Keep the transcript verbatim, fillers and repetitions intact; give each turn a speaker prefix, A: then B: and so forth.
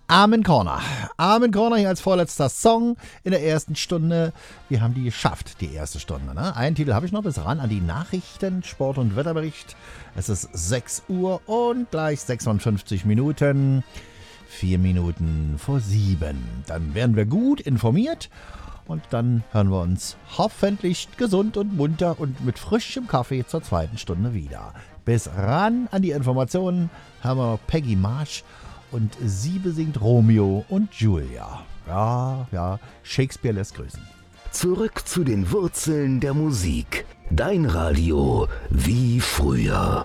A: Armin Corner. Armin Corner hier als vorletzter Song in der ersten Stunde. Wir haben die geschafft, die erste Stunde. Ne? Einen Titel habe ich noch bis ran an die Nachrichten, Sport- und Wetterbericht. Es ist sechs Uhr und gleich sechsundfünfzig Minuten. Vier Minuten vor sieben. Dann werden wir gut informiert und dann hören wir uns hoffentlich gesund und munter und mit frischem Kaffee zur zweiten Stunde wieder. Bis ran an die Informationen haben wir Peggy Marsh und sie besingt Romeo und Julia. Ja, ja, Shakespeare lässt grüßen.
B: Zurück zu den Wurzeln der Musik. Dein Radio wie früher.